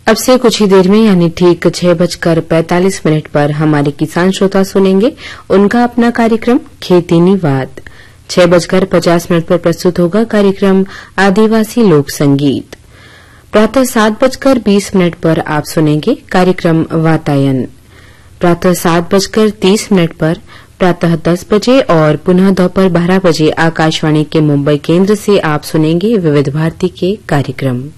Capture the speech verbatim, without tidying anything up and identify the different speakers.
Speaker 1: अब से कुछ ही देर में यानी ठीक छह बजकर पैंतालीस मिनट पर हमारे किसान श्रोता सुनेंगे उनका अपना कार्यक्रम खेती निवाद। छह बजकर पचास मिनट पर प्रस्तुत होगा कार्यक्रम आदिवासी लोक संगीत। प्रातः सात बजकर बीस मिनट पर आप सुनेंगे कार्यक्रम वातायन। प्रातः सात बजकर तीस मिनट पर प्रातः दस बजे और पुनः दोपहर बारह बजे आकाशवाणी के मुंबई केंद्र से आप सुनेंगे विविध भारती के कार्यक्रम।